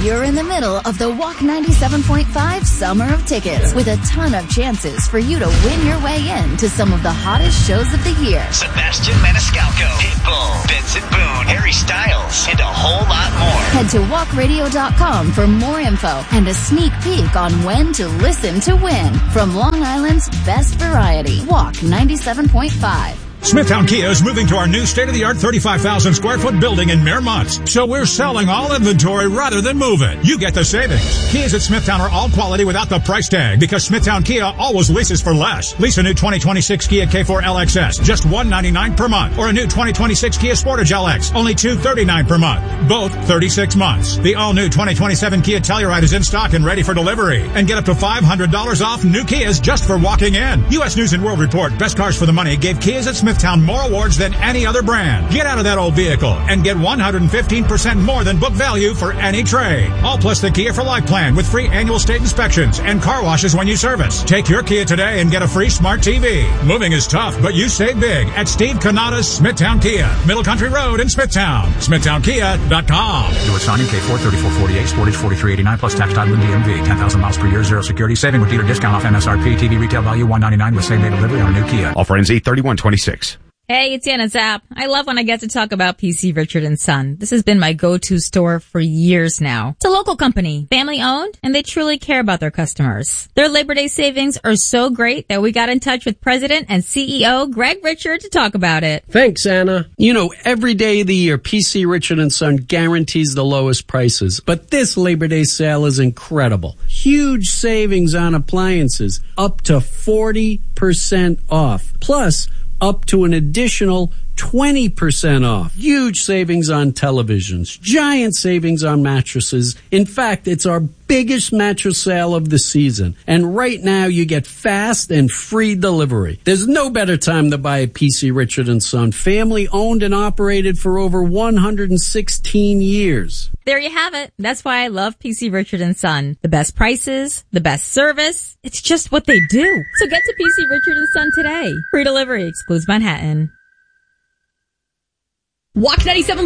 You're in the middle of the Walk 97.5 Summer of Tickets with a ton of chances for you to win your way in to some of the hottest shows of the year. Sebastian Maniscalco, Pitbull, Benson Boone, Harry Styles, and a whole lot more. Head to walkradio.com for more info and a sneak peek on when to listen to win from Long Island's best variety. Walk 97.5. Smithtown Kia is moving to our new state-of-the-art 35,000 square foot building in Miramont. So we're selling all inventory rather than move it. You get the savings. Kias at Smithtown are all quality without the price tag because Smithtown Kia always leases for less. Lease a new 2026 Kia K4 LXS, just $199 per month. Or a new 2026 Kia Sportage LX, only $239 per month. Both 36 months. The all-new 2027 Kia Telluride is in stock and ready for delivery. And get up to $500 off new Kias just for walking in. U.S. News and World Report, Best Cars for the Money, gave Kias at Smithtown more awards than any other brand. Get out of that old vehicle and get 115% more than book value for any trade. All plus the Kia for Life plan with free annual state inspections and car washes when you service. Take your Kia today and get a free smart TV. Moving is tough, but you save big at Steve Canada's Smithtown Kia, Middle Country Road in Smithtown. SmithtownKia.com. Do it signing K4 3448, Sportage 4389 plus tax title and DMV. 10,000 miles per year, zero security saving with dealer discount off MSRP. TV retail value $199 with same day delivery on a new Kia. Offer ends 8/31/26. Hey, it's Anna Zapp. I love when I get to talk about PC Richard & Son. This has been my go-to store for years now. It's a local company, family owned, and they truly care about their customers. Their Labor Day savings are so great that we got in touch with President and CEO Greg Richard to talk about it. Thanks, Anna. You know, every day of the year, PC Richard & Son guarantees the lowest prices. But this Labor Day sale is incredible. Huge savings on appliances, up to 40% off. Plus, up to an additional 20% off. Huge savings on televisions. Giant savings on mattresses. In fact, it's our biggest mattress sale of the season. And right now, you get fast and free delivery. There's no better time to buy a PC Richard & Son. Family owned and operated for over 116 years. There you have it. That's why I love PC Richard & Son. The best prices, the best service. It's just what they do. So get to PC Richard & Son today. Free delivery excludes Manhattan. Walk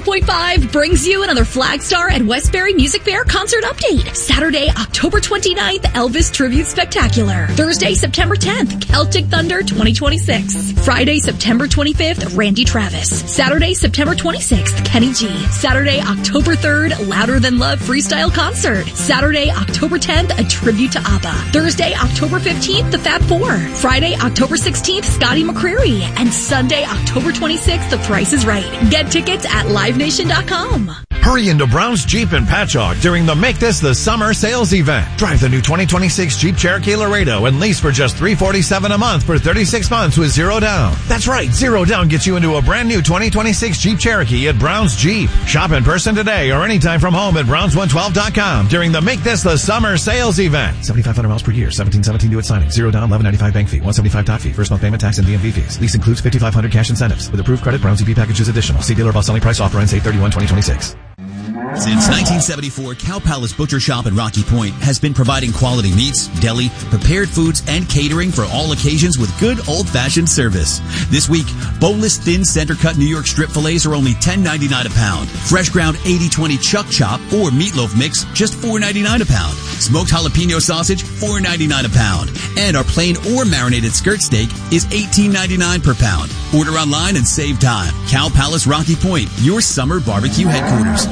97.5 brings you another Flagstar and Westbury Music Fair concert update. Saturday, October 29th, Elvis Tribute Spectacular. Thursday, September 10th, Celtic Thunder 2026. Friday, September 25th, Randy Travis. Saturday, September 26th, Kenny G. Saturday, October 3rd, Louder Than Love Freestyle Concert. Saturday, October 10th, a tribute to ABBA. Thursday, October 15th, the Fab Four. Friday, October 16th, Scotty McCreery. And Sunday, October 26th, The Price is Right. Get tickets at livenation.com. Hurry into Brown's Jeep in Patchogue during the Make This the Summer sales event. Drive the new 2026 Jeep Cherokee Laredo and lease for just $347 a month for 36 months with zero down. That's right, zero down gets you into a brand new 2026 Jeep Cherokee at Brown's Jeep. Shop in person today or anytime from home at browns112.com during the Make This the Summer sales event. 7,500 miles per year, 1717 due at signing, zero down, 1195 bank fee, 175 doc fee, first month payment tax and DMV fees. Lease includes 5,500 cash incentives. With approved credit, Brown's EP package is additional. See dealer above selling price. Offer ends 8/31/2026. Since 1974, Cow Palace Butcher Shop in Rocky Point has been providing quality meats, deli, prepared foods, and catering for all occasions with good old-fashioned service. This week, boneless, thin, center-cut New York strip fillets are only $10.99 a pound. Fresh ground 80/20 chuck chop or meatloaf mix, just $4.99 a pound. Smoked jalapeno sausage, $4.99 a pound. And our plain or marinated skirt steak is $18.99 per pound. Order online and save time. Cow Palace Rocky Point, your summer barbecue headquarters.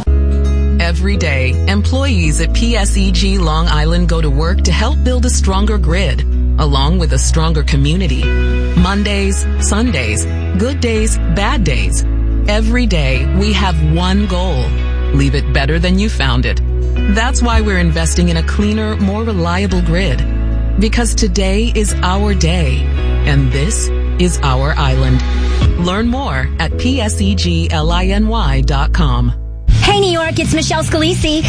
Every day, employees at PSEG Long Island go to work to help build a stronger grid, along with a stronger community. Mondays, Sundays, good days, bad days. Every day, we have one goal. Leave it better than you found it. That's why we're investing in a cleaner, more reliable grid. Because today is our day, and this is our island. Learn more at psegLINY.com. Hey, New York, it's Michelle Scalisi.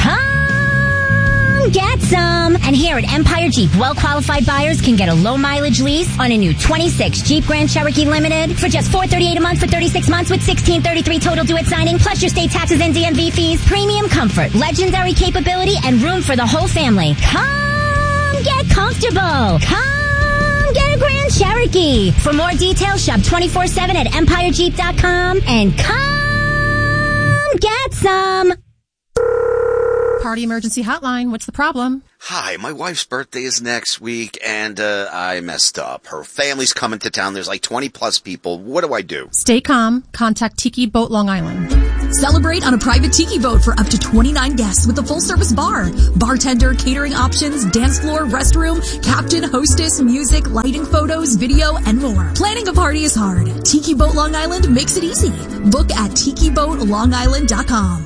Come get some. And here at Empire Jeep, well-qualified buyers can get a low-mileage lease on a new 26 Jeep Grand Cherokee Limited for just $438 a month for 36 months with $1,633 total due at signing, plus your state taxes and DMV fees. Premium comfort, legendary capability, and room for the whole family. Come get comfortable. Come get a Grand Cherokee. For more details, shop 24/7 at EmpireJeep.com and come get some. Party Emergency Hotline. What's the problem? Hi, my wife's birthday is next week, and I messed up. Her family's coming to town. There's like 20-plus people. What do I do? Stay calm. Contact Tiki Boat Long Island. Celebrate on a private tiki boat for up to 29 guests with a full-service bar, bartender, catering options, dance floor, restroom, captain, hostess, music, lighting, photos, video, and more. Planning a party is hard. Tiki Boat Long Island makes it easy. Book at tikiboatlongisland.com.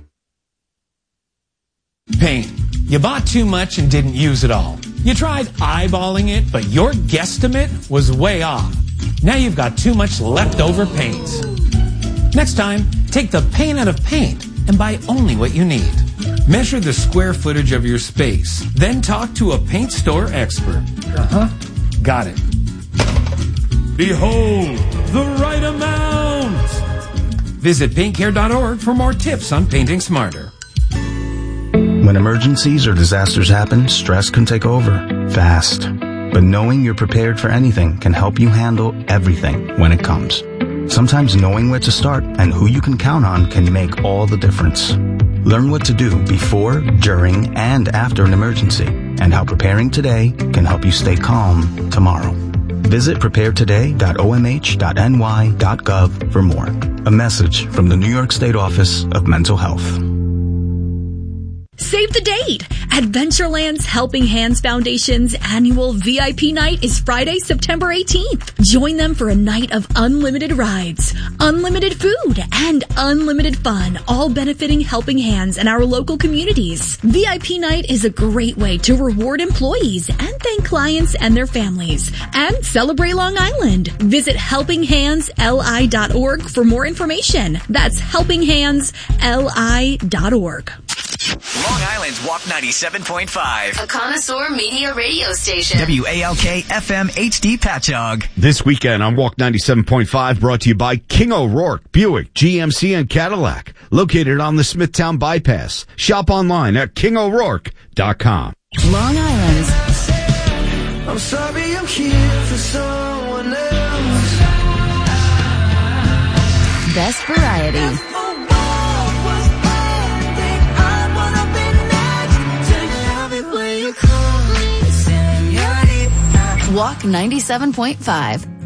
Paint. You bought too much and didn't use it all. You tried eyeballing it, but your guesstimate was way off. Now you've got too much leftover paint. Next time, take the pain out of paint and buy only what you need. Measure the square footage of your space, then talk to a paint store expert. Got it. Behold, the right amount! Visit paintcare.org for more tips on painting smarter. When emergencies or disasters happen, stress can take over fast. But knowing you're prepared for anything can help you handle everything when it comes. Sometimes knowing where to start and who you can count on can make all the difference. Learn what to do before, during, and after an emergency, and how preparing today can help you stay calm tomorrow. Visit preparetoday.omh.ny.gov for more. A message from the New York State Office of Mental Health. Save the date! Adventureland's Helping Hands Foundation's annual VIP night is Friday, September 18th. Join them for a night of unlimited rides, unlimited food, and unlimited fun, all benefiting Helping Hands and our local communities. VIP night is a great way to reward employees and thank clients and their families, and celebrate Long Island. Visit helpinghandsli.org for more information. That's helpinghandsli.org. Long Island's Walk 97.5. A connoisseur media radio station. WALK FM HD Patchogue. This weekend on Walk 97.5, brought to you by King O'Rourke, Buick, GMC, and Cadillac. Located on the Smithtown Bypass. Shop online at KingO'Rourke.com. Long Island's I'm sorry I'm here for someone else. Best variety. Walk 97.5.